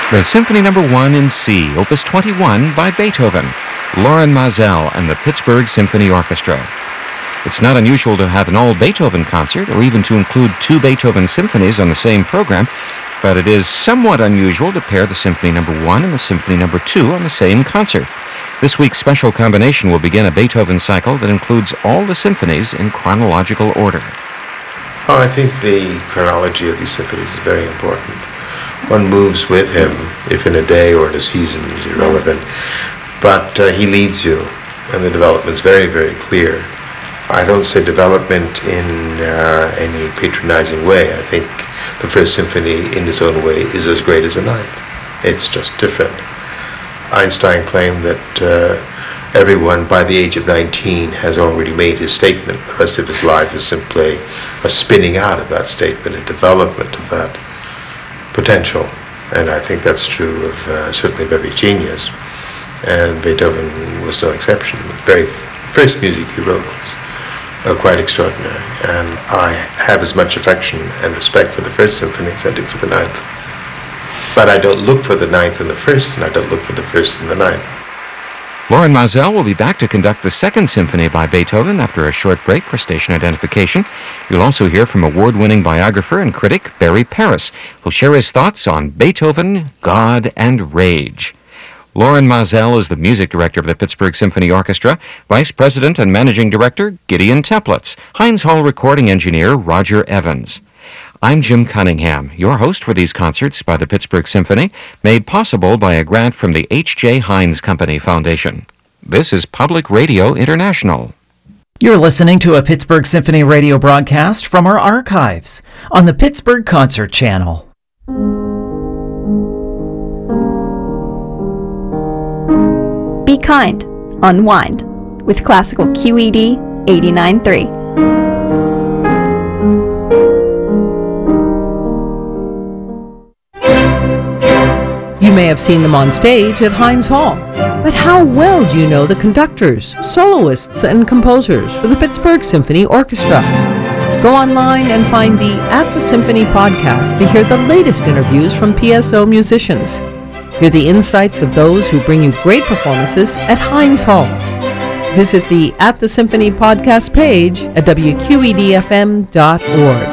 The Symphony No. 1 in C, Opus 21 by Beethoven, Lorin Maazel and the Pittsburgh Symphony Orchestra. It's not unusual to have an all-Beethoven concert or even to include two Beethoven symphonies on the same program, but it is somewhat unusual to pair the Symphony No. 1 and the Symphony No. 2 on the same concert. This week's special combination will begin a Beethoven cycle that includes all the symphonies in chronological order. Oh, I think the chronology of these symphonies is very important. One moves with him, if in a day or in a season is irrelevant, but he leads you, and the development's very, very clear. I don't say development in any patronizing way. I think the First Symphony, in its own way, is as great as the Ninth. It's just different. Einstein claimed that everyone by the age of 19 has already made his statement. The rest of his life is simply a spinning out of that statement, a development of that potential. And I think that's true of certainly of every genius. And Beethoven was no exception. The very first music he wrote was quite extraordinary. And I have as much affection and respect for the First Symphony as I do for the Ninth. But I don't look for the Ninth and the First, and I don't look for the First and the Ninth. Lorin Maazel will be back to conduct the Second Symphony by Beethoven after a short break for station identification. You'll also hear from award-winning biographer and critic Barry Paris, who'll share his thoughts on Beethoven, God, and Rage. Lorin Maazel is the music director of the Pittsburgh Symphony Orchestra, vice president and managing director Gideon Teplitz, Heinz Hall recording engineer Roger Evans. I'm Jim Cunningham, your host for these concerts by the Pittsburgh Symphony, made possible by a grant from the H.J. Heinz Company Foundation. This is Public Radio International. You're listening to a Pittsburgh Symphony radio broadcast from our archives on the Pittsburgh Concert Channel. Be kind, unwind with classical QED 89.3. You may have seen them on stage at Heinz Hall, but how well do you know the conductors, soloists, and composers for the Pittsburgh Symphony Orchestra? Go online and find the At the Symphony podcast to hear the latest interviews from PSO musicians. Hear the insights of those who bring you great performances at Heinz Hall. Visit the At the Symphony podcast page at wqedfm.org.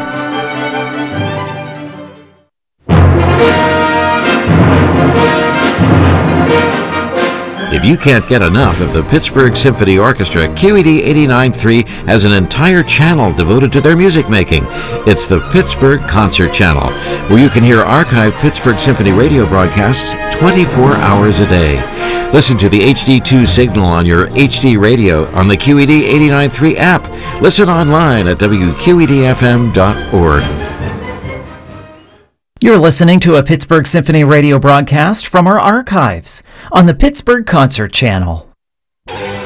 If you can't get enough of the Pittsburgh Symphony Orchestra, QED 89.3 has an entire channel devoted to their music making. It's the Pittsburgh Concert Channel, where you can hear archived Pittsburgh Symphony radio broadcasts 24 hours a day. Listen to the HD2 signal on your HD radio on the QED 89.3 app. Listen online at wqedfm.org. You're listening to a Pittsburgh Symphony radio broadcast from our archives on the Pittsburgh Concert Channel.